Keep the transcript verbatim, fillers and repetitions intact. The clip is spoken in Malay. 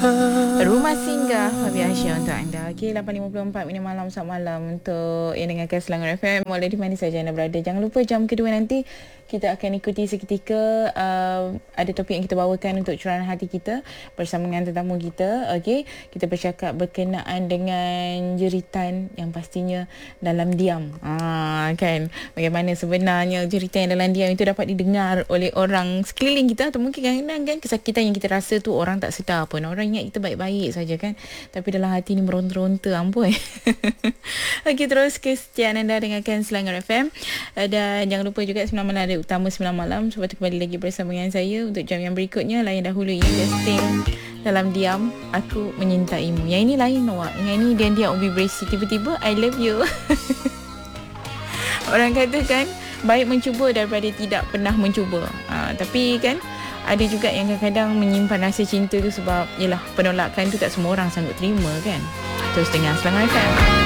Rumah Singgah Fabi Aisyah untuk anda. Okey, lapan lima puluh empat minit malam, selamat malam untuk yang dengarkan Selangor F M. Boleh di mana saja anda berada. Jangan lupa jam kedua nanti kita akan ikuti seketika uh, ada topik yang kita bawakan untuk curahan hati kita bersama dengan tetamu kita. Okey, kita bercakap berkenaan dengan jeritan yang pastinya dalam diam. Ah, kan? Bagaimana sebenarnya jeritan yang dalam diam itu dapat didengar oleh orang sekeliling kita, atau mungkin kadang-kadang kan kesakitan yang kita rasa tu orang tak sedar pun. Orang ingat kita baik-baik saja kan, tapi dalam hati ni meronta-ronta ampun. Okey, terus kesetiaan anda dengarkan Selangor F M. Dan jangan lupa juga sembilan malam ada utama sembilan malam. Sebab tu kembali lagi bersama dengan saya untuk jam yang berikutnya. Lain dahulu ini Justin dalam diam aku menyintaimu. Yang ini lain awak. Yang ini diam-diam ubi berisi, tiba-tiba I love you. Orang kata kan baik mencuba daripada tidak pernah mencuba. Ha, tapi kan ada juga yang kadang-kadang menyimpan rasa cinta tu sebab yelah penolakan tu tak semua orang sanggup terima kan. Terus dengar Selangor F M.